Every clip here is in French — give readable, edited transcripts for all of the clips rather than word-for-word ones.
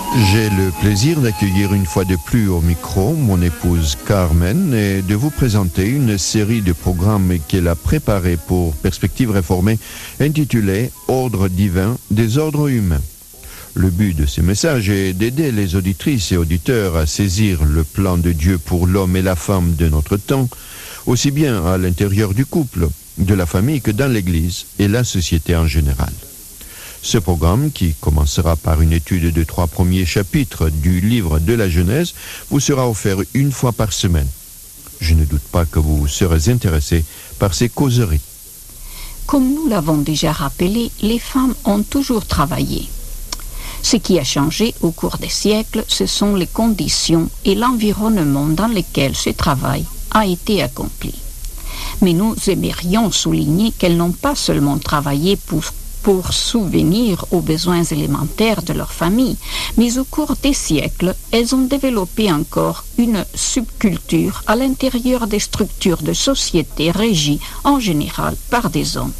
J'ai le plaisir d'accueillir une fois de plus au micro mon épouse Carmen et de vous présenter une série de programmes qu'elle a préparés pour Perspectives réformées intitulée « Ordre divin des ordres humains ». Le but de ces messages est d'aider les auditrices et auditeurs à saisir le plan de Dieu pour l'homme et la femme de notre temps, aussi bien à l'intérieur du couple, de la famille que dans l'Église et la société en général. Ce programme, qui commencera par une étude de 3 premiers chapitres du livre de la Genèse, vous sera offert une fois par semaine. Je ne doute pas que vous serez intéressés par ces causeries. Comme nous l'avons déjà rappelé, les femmes ont toujours travaillé. Ce qui a changé au cours des siècles, ce sont les conditions et l'environnement dans lesquels ce travail a été accompli. Mais nous aimerions souligner qu'elles n'ont pas seulement travaillé pour subvenir aux besoins élémentaires de leur famille, mais au cours des siècles, elles ont développé encore une subculture à l'intérieur des structures de société régies en général par des hommes.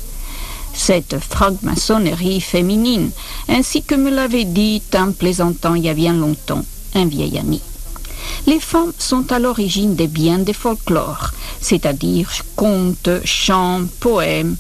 Cette franc-maçonnerie féminine, ainsi que me l'avait dit en plaisantant il y a bien longtemps un vieil ami. Les femmes sont à l'origine des biens des folklores, c'est-à-dire contes, chants, poèmes,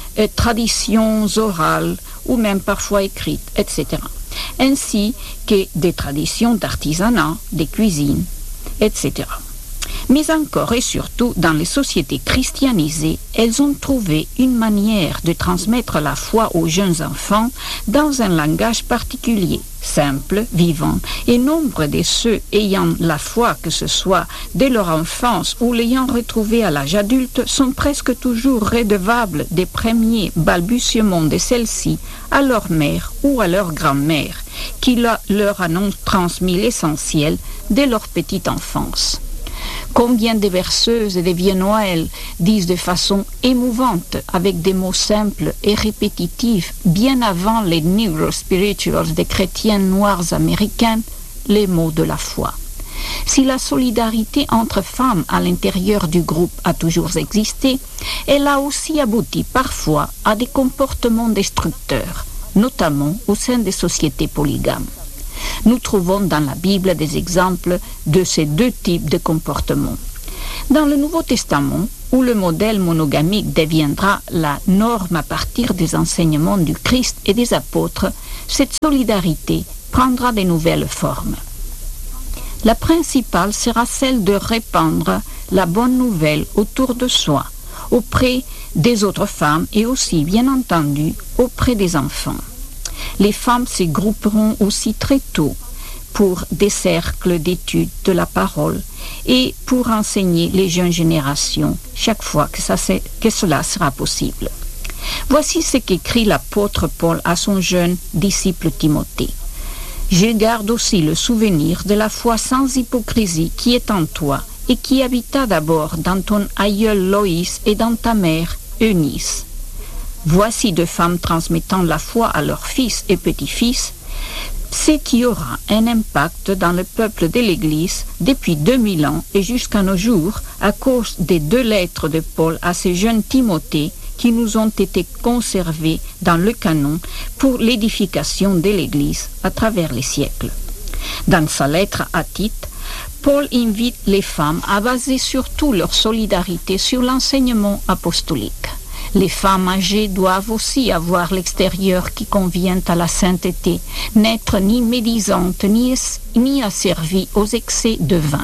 traditions orales ou même parfois écrites, etc., ainsi que des traditions d'artisanat, de cuisine, etc. Mais encore et surtout, dans les sociétés christianisées, elles ont trouvé une manière de transmettre la foi aux jeunes enfants dans un langage particulier, simple, vivant, et nombre de ceux ayant la foi, que ce soit dès leur enfance ou l'ayant retrouvée à l'âge adulte, sont presque toujours redevables des premiers balbutiements de celle-ci à leur mère ou à leur grand-mère, qui leur en ont transmis l'essentiel dès leur petite enfance. Combien de verseuses et de vieux Noël disent de façon émouvante, avec des mots simples et répétitifs, bien avant les Negro Spirituals des chrétiens noirs américains, les mots de la foi. Si la solidarité entre femmes à l'intérieur du groupe a toujours existé, elle a aussi abouti parfois à des comportements destructeurs, notamment au sein des sociétés polygames. Nous trouvons dans la Bible des exemples de ces deux types de comportements. Dans le Nouveau Testament, où le modèle monogamique deviendra la norme à partir des enseignements du Christ et des apôtres, cette solidarité prendra de nouvelles formes. La principale sera celle de répandre la bonne nouvelle autour de soi, auprès des autres femmes et aussi, bien entendu, auprès des enfants. Les femmes se grouperont aussi très tôt pour des cercles d'études de la parole et pour enseigner les jeunes générations chaque fois que cela sera possible. Voici ce qu'écrit l'apôtre Paul à son jeune disciple Timothée. « Je garde aussi le souvenir de la foi sans hypocrisie qui est en toi et qui habita d'abord dans ton aïeul Loïs et dans ta mère Eunice. Voici deux femmes transmettant la foi à leurs fils et petits-fils, ce qui aura un impact dans le peuple de l'Église depuis 2000 ans et jusqu'à nos jours à cause des 2 lettres de Paul à ce jeune Timothée qui nous ont été conservées dans le canon pour l'édification de l'Église à travers les siècles. Dans sa lettre à Tite, Paul invite les femmes à baser surtout leur solidarité sur l'enseignement apostolique. Les femmes âgées doivent aussi avoir l'extérieur qui convient à la sainteté, n'être ni médisantes ni asservies aux excès de vin.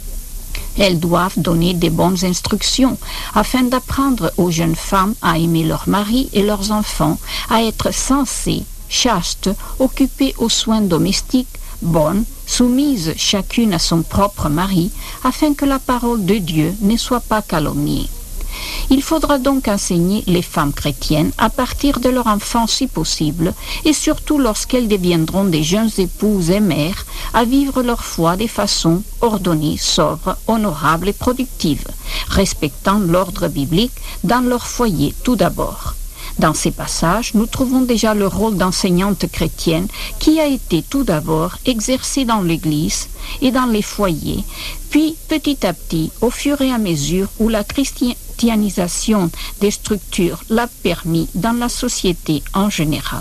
Elles doivent donner des bonnes instructions afin d'apprendre aux jeunes femmes à aimer leurs maris et leurs enfants, à être sensées, chastes, occupées aux soins domestiques, bonnes, soumises chacune à son propre mari, afin que la parole de Dieu ne soit pas calomniée. Il faudra donc enseigner les femmes chrétiennes à partir de leur enfance si possible, et surtout lorsqu'elles deviendront des jeunes épouses et mères, à vivre leur foi de façon ordonnée, sobre, honorable et productive, respectant l'ordre biblique dans leur foyer tout d'abord. Dans ces passages, nous trouvons déjà le rôle d'enseignante chrétienne qui a été tout d'abord exercé dans l'Église et dans les foyers, puis petit à petit, au fur et à mesure où la christianisation des structures l'a permis dans la société en général.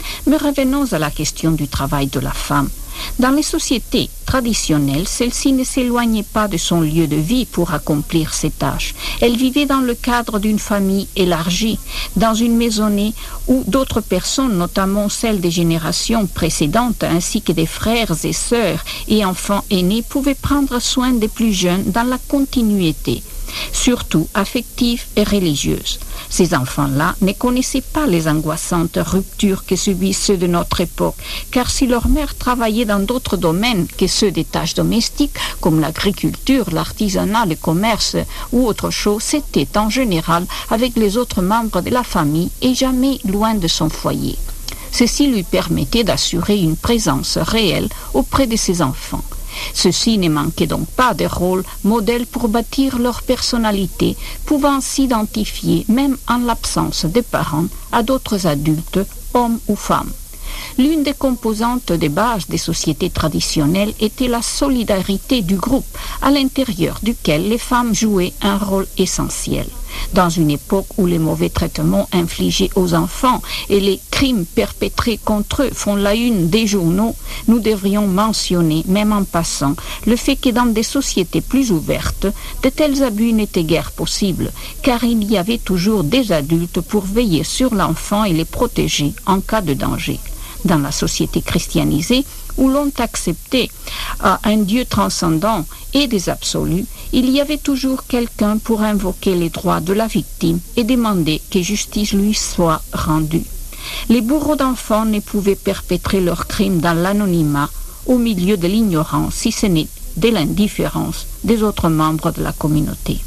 Mais revenons à la question du travail de la femme. Dans les sociétés traditionnelles, celle-ci ne s'éloignait pas de son lieu de vie pour accomplir ses tâches. Elle vivait dans le cadre d'une famille élargie, dans une maisonnée où d'autres personnes, notamment celles des générations précédentes, ainsi que des frères et sœurs et enfants aînés, pouvaient prendre soin des plus jeunes dans la continuité, surtout affective et religieuse. Ces enfants-là ne connaissaient pas les angoissantes ruptures que subissent ceux de notre époque, car si leur mère travaillait dans d'autres domaines que ceux des tâches domestiques, comme l'agriculture, l'artisanat, le commerce ou autre chose, c'était en général avec les autres membres de la famille et jamais loin de son foyer. Ceci lui permettait d'assurer une présence réelle auprès de ses enfants. Ceux-ci ne manquaient donc pas de rôles modèles pour bâtir leur personnalité, pouvant s'identifier, même en l'absence des parents, à d'autres adultes, hommes ou femmes. L'une des composantes de base des sociétés traditionnelles était la solidarité du groupe, à l'intérieur duquel les femmes jouaient un rôle essentiel. Dans une époque où les mauvais traitements infligés aux enfants et les crimes perpétrés contre eux font la une des journaux, nous devrions mentionner, même en passant, le fait que dans des sociétés plus ouvertes, de tels abus n'étaient guère possibles, car il y avait toujours des adultes pour veiller sur l'enfant et les protéger en cas de danger. Dans la société christianisée, où l'on acceptait un Dieu transcendant et des absolus, il y avait toujours quelqu'un pour invoquer les droits de la victime et demander que justice lui soit rendue. Les bourreaux d'enfants ne pouvaient perpétrer leurs crimes dans l'anonymat, au milieu de l'ignorance, si ce n'est de l'indifférence des autres membres de la communauté.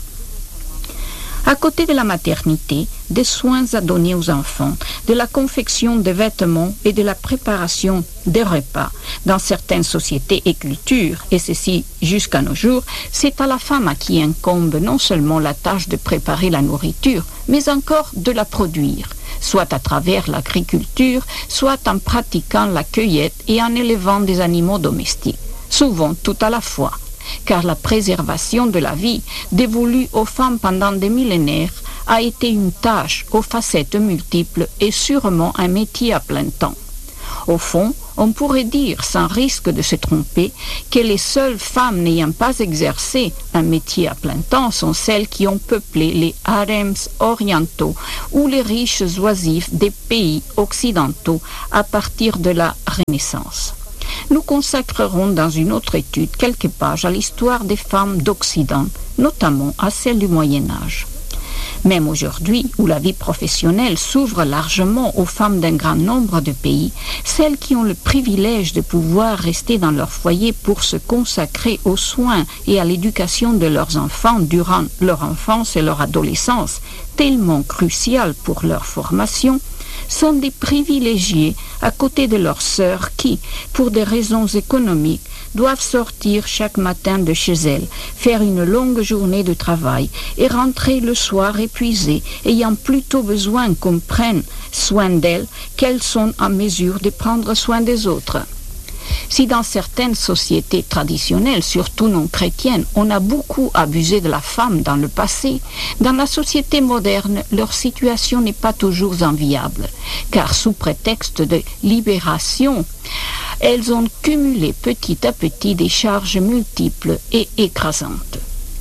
À côté de la maternité, des soins à donner aux enfants, de la confection de vêtements et de la préparation des repas, dans certaines sociétés et cultures, et ceci jusqu'à nos jours, c'est à la femme à qui incombe non seulement la tâche de préparer la nourriture, mais encore de la produire, soit à travers l'agriculture, soit en pratiquant la cueillette et en élevant des animaux domestiques, souvent tout à la fois. Car la préservation de la vie dévolue aux femmes pendant des millénaires a été une tâche aux facettes multiples et sûrement un métier à plein temps. Au fond, on pourrait dire, sans risque de se tromper, que les seules femmes n'ayant pas exercé un métier à plein temps sont celles qui ont peuplé les harems orientaux ou les riches oisifs des pays occidentaux à partir de la Renaissance. Nous consacrerons dans une autre étude quelques pages à l'histoire des femmes d'Occident, notamment à celle du Moyen-Âge. Même aujourd'hui, où la vie professionnelle s'ouvre largement aux femmes d'un grand nombre de pays, celles qui ont le privilège de pouvoir rester dans leur foyer pour se consacrer aux soins et à l'éducation de leurs enfants durant leur enfance et leur adolescence, tellement cruciales pour leur formation, sont des privilégiés à côté de leurs sœurs qui, pour des raisons économiques, doivent sortir chaque matin de chez elles, faire une longue journée de travail et rentrer le soir épuisées, ayant plutôt besoin qu'on prenne soin d'elles qu'elles sont en mesure de prendre soin des autres. Si dans certaines sociétés traditionnelles, surtout non chrétiennes, on a beaucoup abusé de la femme dans le passé, dans la société moderne, leur situation n'est pas toujours enviable, car sous prétexte de libération, elles ont cumulé petit à petit des charges multiples et écrasantes.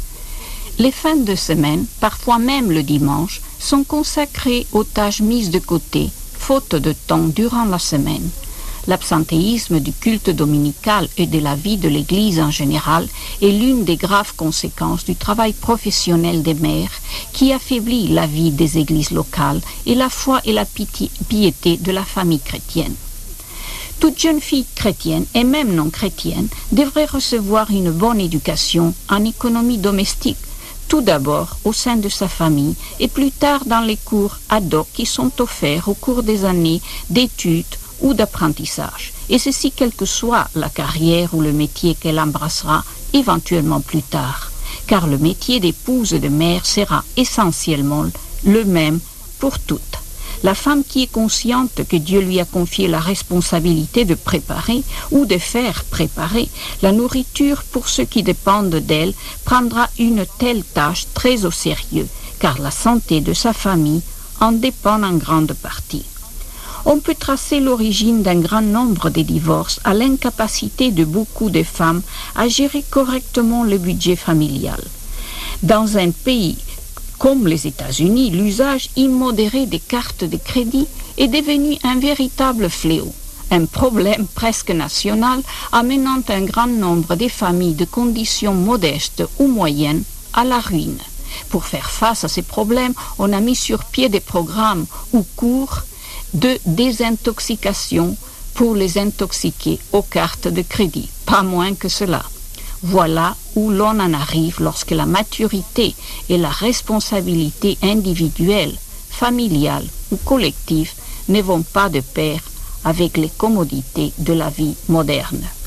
Les fins de semaine, parfois même le dimanche, sont consacrées aux tâches mises de côté, faute de temps durant la semaine. L'absentéisme du culte dominical et de la vie de l'Église en général est l'une des graves conséquences du travail professionnel des mères qui affaiblit la vie des églises locales et la foi et la piété de la famille chrétienne. Toute jeune fille chrétienne et même non chrétienne devrait recevoir une bonne éducation en économie domestique, tout d'abord au sein de sa famille et plus tard dans les cours ad hoc qui sont offerts au cours des années d'études ou d'apprentissage, et ceci quelle que soit la carrière ou le métier qu'elle embrassera éventuellement plus tard, car le métier d'épouse et de mère sera essentiellement le même pour toutes. La femme qui est consciente que Dieu lui a confié la responsabilité de préparer ou de faire préparer la nourriture pour ceux qui dépendent d'elle prendra une telle tâche très au sérieux, car la santé de sa famille en dépend en grande partie. On peut tracer l'origine d'un grand nombre de divorces à l'incapacité de beaucoup de femmes à gérer correctement le budget familial. Dans un pays comme les États-Unis, l'usage immodéré des cartes de crédit est devenu un véritable fléau, un problème presque national amenant un grand nombre de familles de conditions modestes ou moyennes à la ruine. Pour faire face à ces problèmes, on a mis sur pied des programmes ou cours de désintoxication pour les intoxiquer aux cartes de crédit, pas moins que cela. Voilà où l'on en arrive lorsque la maturité et la responsabilité individuelle, familiale ou collective ne vont pas de pair avec les commodités de la vie moderne.